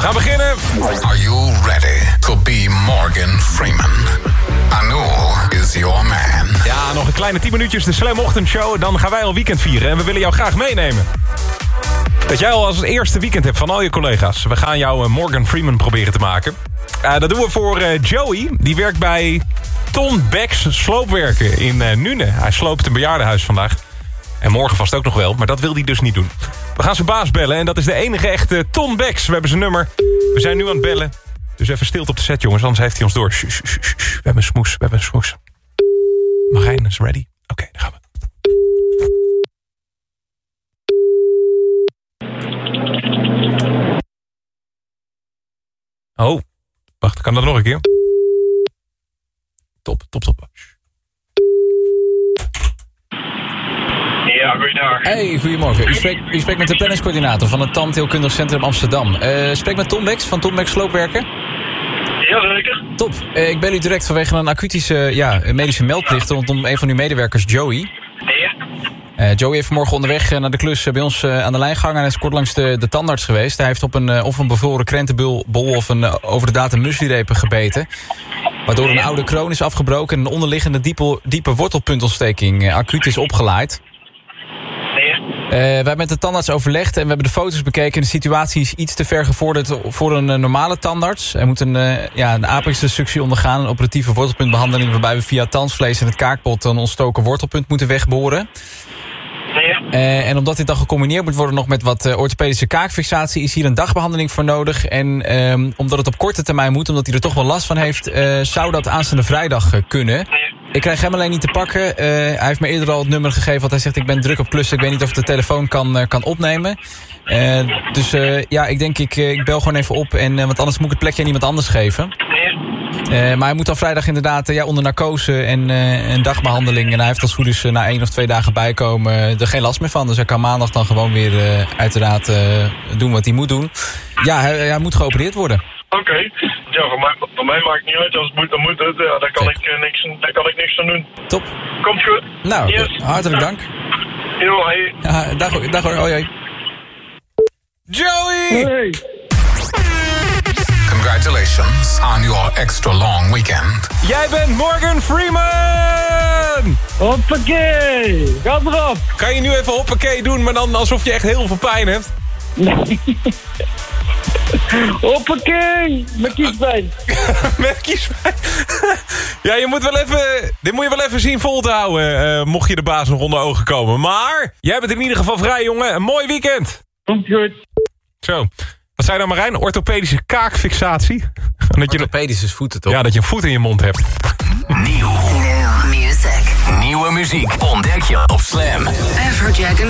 gaan beginnen. Are you ready to be Morgan Freeman? Anul is your man. Ja, nog een kleine 10 minuutjes de Slam Ochtendshow. Dan gaan wij al weekend vieren en we willen jou graag meenemen. Dat jij al als het eerste weekend hebt van al je collega's. We gaan jou Morgan Freeman proberen te maken. Dat doen we voor Joey. Die werkt bij Ton Becks Sloopwerken in Nune. Hij sloopt een bejaardenhuis vandaag. En morgen vast ook nog wel, maar dat wil hij dus niet doen. We gaan zijn baas bellen en dat is de enige echte Ton Becks. We hebben zijn nummer. We zijn nu aan het bellen. Dus even stilte op de set, jongens, anders heeft hij ons door. We hebben een smoes. Marijn is ready. Oké, daar gaan we. Oh, wacht, kan dat nog een keer? Top. Ja, goeiedag. Hey, goedemorgen. U spreekt met de planningscoördinator van het Tandheelkundig Centrum Amsterdam. Spreek met Tom Becks van Tom Becks Sloopwerken. Jazeker. Top. Ik bel u direct vanwege een acutische medische meldplicht rondom een van uw medewerkers, Joey. Ja. Joey heeft vanmorgen onderweg naar de klus bij ons aan de lijn gehangen. Hij is kort langs de tandarts geweest. Hij heeft op een bevroren krentenbol of een over de datum mueslireep gebeten. Waardoor een oude kroon is afgebroken en een onderliggende diepe wortelpuntontsteking acuut is opgelaaid. We hebben met de tandarts overlegd en we hebben de foto's bekeken. De situatie is iets te ver gevorderd voor een normale tandarts. Hij moet een apex-destructie ondergaan, een operatieve wortelpuntbehandeling, waarbij we via tandvlees en het kaakpot een ontstoken wortelpunt moeten wegboren. En omdat dit dan gecombineerd moet worden nog met wat orthopedische kaakfixatie, is hier een dagbehandeling voor nodig. En omdat het op korte termijn moet, omdat hij er toch wel last van heeft, zou dat aanstaande vrijdag kunnen. Ik krijg hem alleen niet te pakken. Hij heeft me eerder al het nummer gegeven, want hij zegt ik ben druk op klussen. Ik weet niet of ik de telefoon kan opnemen. Dus ik denk ik bel gewoon even op, want anders moet ik het plekje aan iemand anders geven. Maar hij moet dan vrijdag inderdaad onder narcose en een dagbehandeling. En hij heeft als goed is na 1 of 2 dagen bijkomen er geen last meer van. Dus hij kan maandag dan gewoon weer uiteraard doen wat hij moet doen. Ja, hij moet geopereerd worden. Oké. Ja, voor mij maakt het niet uit. Als het moet, dan moet het. Ja, daar kan ik niks aan doen. Top. Komt goed. Nou, yes. Hartelijk dank. Yo, hey. Ja, dag hoor. Hoi. Joey! Hey. Congratulations on your extra long weekend. Jij bent Morgan Freeman! Hoppakee. Ga erop. Kan je nu even hoppakee doen, maar dan alsof je echt heel veel pijn hebt? Nee. Hoppakee. Met kiespijn. Met kiespijn. Ja, dit moet je wel even zien vol te houden, mocht je de baas nog onder ogen komen. Maar jij bent in ieder geval vrij, jongen. Een mooi weekend. Komt goed. Zo. Wat zei dan Marijn? Orthopedische kaakfixatie? Orthopedische voeten, toch? Ja, dat je een voet in je mond hebt. Nieuwe muziek ontdek je op Slam. Afrojack